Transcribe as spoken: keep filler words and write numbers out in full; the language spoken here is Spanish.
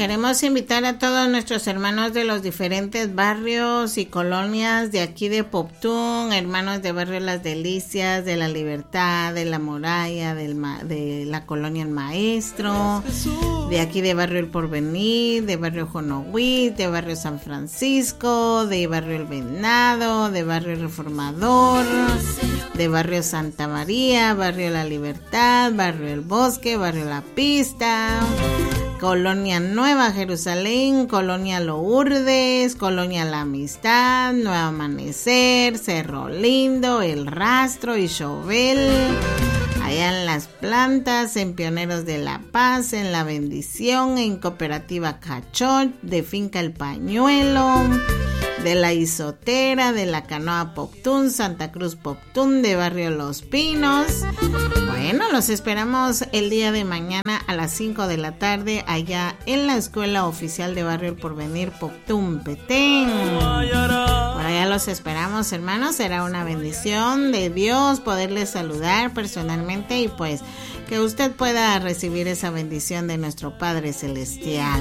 queremos invitar a todos nuestros hermanos de los diferentes barrios y colonias de aquí de Poptún, hermanos de Barrio Las Delicias, de La Libertad, de La Muralla, del Ma- de la Colonia El Maestro, de aquí de Barrio El Porvenir, de Barrio Jonohuit, de Barrio San Francisco, de Barrio El Venado, de Barrio Reformador, de Barrio Santa María, Barrio La Libertad, Barrio El Bosque, Barrio La Pista, Colonia Nueva Jerusalén, Colonia Lourdes, Colonia La Amistad, Nuevo Amanecer, Cerro Lindo, El Rastro y Chovel, allá en Las Plantas, en Pioneros de la Paz, en La Bendición, en Cooperativa Cachot, de Finca El Pañuelo, de La Isotera, de La Canoa Poptún, Santa Cruz Poptún, de Barrio Los Pinos. Bueno, los esperamos el día de mañana a las cinco de la tarde allá en la Escuela Oficial de Barrio El Porvenir Poptún, Petén. Por allá los esperamos, hermanos. Será una bendición de Dios poderles saludar personalmente y pues que usted pueda recibir esa bendición de nuestro Padre Celestial.